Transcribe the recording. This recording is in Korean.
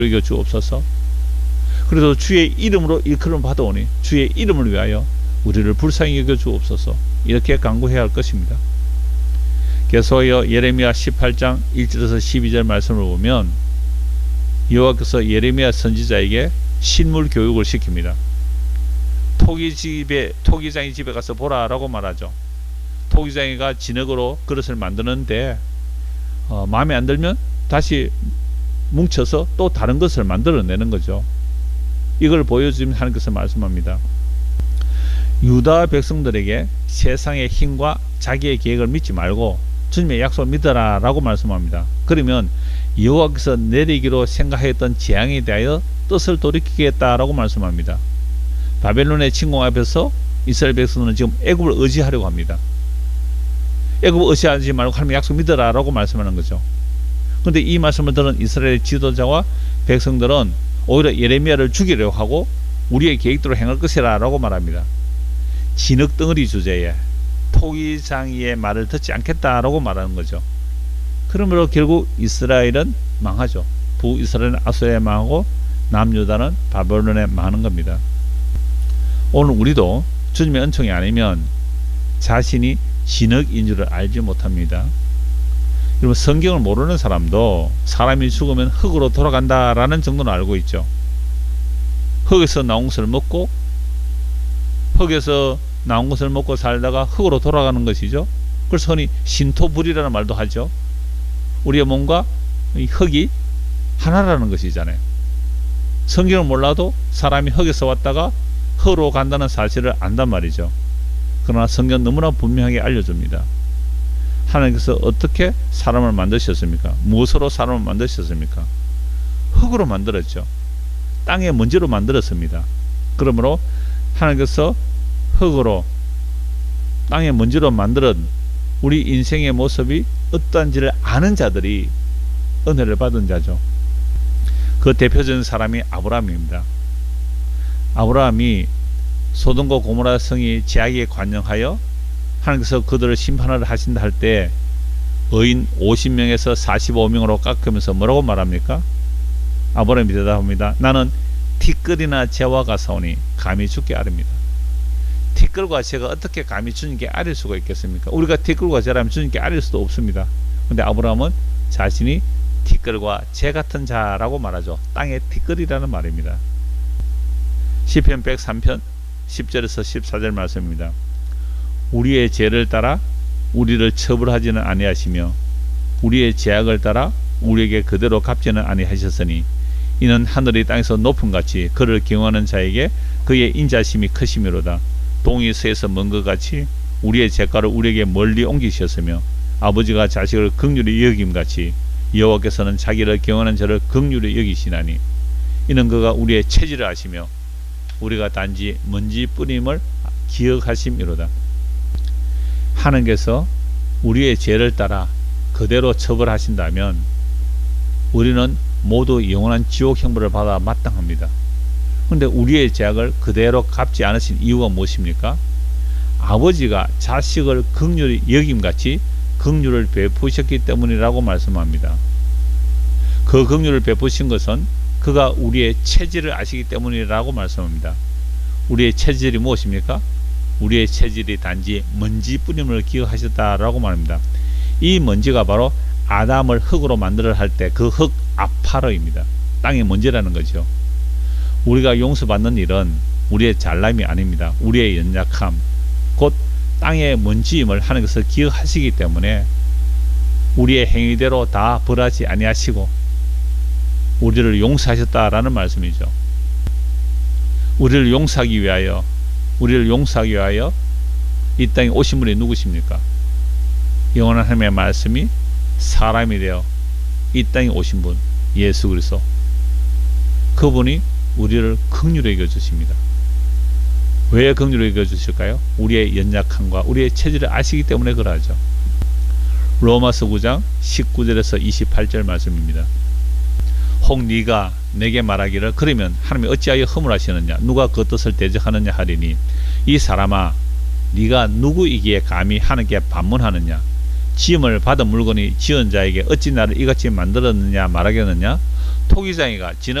이겨 주옵소서. 그래도 주의 이름으로 일컬음 받아오니 주의 이름을 위하여 우리를 불쌍히 여겨 주옵소서. 이렇게 간구해야 할 것입니다. 계속하여 예레미야 18장 1절에서 12절 말씀을 보면 여호와께서 예레미야 선지자에게 신물 교육을 시킵니다. 토기장이 집에 가서 보라라고 말하죠. 토기장이가 진흙으로 그릇을 만드는데 마음에 안 들면 다시 뭉쳐서 또 다른 것을 만들어내는 거죠. 이걸 보여주면 하나님께서 말씀합니다. 유다 백성들에게 세상의 힘과 자기의 계획을 믿지 말고 주님의 약속을 믿어라 라고 말씀합니다. 그러면 여호와께서 내리기로 생각했던 재앙에 대하여 뜻을 돌이키겠다라고 말씀합니다. 바벨론의 침공 앞에서 이스라엘 백성들은 지금 애굽을 의지하려고 합니다. 애굽을 의지하지 말고 하나님의 약속 믿어라 라고 말씀하는 거죠. 그런데 이 말씀을 들은 이스라엘 지도자와 백성들은 오히려 예레미야를 죽이려고 하고 우리의 계획대로 행할 것이라 라고 말합니다. 진흙덩어리 주제에 토기장이의 말을 듣지 않겠다라고 말하는 거죠. 그러므로 결국 이스라엘은 망하죠. 북이스라엘은 아수르에 망하고 남유다는 바벨론에 망하는 겁니다. 오늘 우리도 주님의 은총이 아니면 자신이 진흙인 줄을 알지 못합니다. 여러분, 성경을 모르는 사람도 사람이 죽으면 흙으로 돌아간다라는 정도는 알고 있죠. 흙에서 나온 것을 먹고 흙에서 나온 것을 먹고 살다가 흙으로 돌아가는 것이죠. 그래서 흔히 신토불이라는 말도 하죠. 우리의 몸과 이 흙이 하나라는 것이잖아요. 성경을 몰라도 사람이 흙에서 왔다가 흙으로 간다는 사실을 안단 말이죠. 그러나 성경은 너무나 분명하게 알려줍니다. 하나님께서 어떻게 사람을 만드셨습니까? 무엇으로 사람을 만드셨습니까? 흙으로 만들었죠. 땅의 먼지로 만들었습니다. 그러므로 하나님께서 흙으로 땅의 먼지로 만들은 우리 인생의 모습이 어떠한지를 아는 자들이 은혜를 받은 자죠. 그 대표적인 사람이 아브라함입니다. 아브라함이 소돔과 고모라 성이 죄악에 관영하여 하나님께서 그들을 심판을 하신다 할 때 의인 50명에서 45명으로 깎으면서 뭐라고 말합니까? 아브라함이 대답합니다. 나는 티끌이나 재와 가사오니 감히 죽게 아릅니다. 티끌과 재가 어떻게 감히 주님께 아릴 수가 있겠습니까? 우리가 티끌과 재라면 주님께 아릴 수도 없습니다. 근데 아브라함은 자신이 티끌과 재 같은 자라고 말하죠. 땅의 티끌이라는 말입니다. 시편 103편 10절에서 14절 말씀입니다. 우리의 죄를 따라 우리를 처벌하지는 아니하시며 우리의 죄악을 따라 우리에게 그대로 갚지는 아니하셨으니 이는 하늘이 땅에서 높음같이 그를 경외하는 자에게 그의 인자심이 크심이로다. 동이 서에서 먼 것 같이 우리의 죄가를 우리에게 멀리 옮기셨으며 아버지가 자식을 긍휼히 여김같이 여호와께서는 자기를 경외하는 자를 긍휼히 여기시나니 이는 그가 우리의 체질을 아시며 우리가 단지 먼지뿐임을 기억하심이로다. 하나님께서 우리의 죄를 따라 그대로 처벌하신다면 우리는 모두 영원한 지옥 형벌을 받아 마땅합니다. 그런데 우리의 죄악을 그대로 갚지 않으신 이유가 무엇입니까? 아버지가 자식을 긍휼히 여김같이 긍휼을 베푸셨기 때문이라고 말씀합니다. 그 긍휼을 베푸신 것은 그가 우리의 체질을 아시기 때문이라고 말씀합니다. 우리의 체질이 무엇입니까? 우리의 체질이 단지 먼지뿐임을 기억하셨다라고 말합니다. 이 먼지가 바로 아담을 흙으로 만들어 할 때 그 흙 아파러입니다. 땅의 먼지라는 거죠. 우리가 용서받는 일은 우리의 잘남이 아닙니다. 우리의 연약함, 곧 땅의 먼지임을 하나님께서 기억하시기 때문에 우리의 행위대로 다 벌하지 아니하시고 우리를 용서하셨다라는 말씀이죠. 우리를 용서하기 위하여 이 땅에 오신 분이 누구십니까? 영원한 하나님의 말씀이 사람이 되어 이 땅에 오신 분, 예수 그리스도. 그분이 우리를 긍휼히 여겨주십니다. 왜 긍휼히 여겨주실까요? 우리의 연약함과 우리의 체질을 아시기 때문에 그러하죠. 로마서 9장 19절에서 28절 말씀입니다. 혹 네가 내게 말하기를 그러면 하나님이 어찌하여 허물하시느냐 누가 그 뜻을 대적하느냐 하리니 이 사람아 네가 누구이기에 감히 하나님께 반문하느냐 지음을 받은 물건이 지은 자에게 어찌 나를 이같이 만들었느냐 말하겠느냐 토기장이가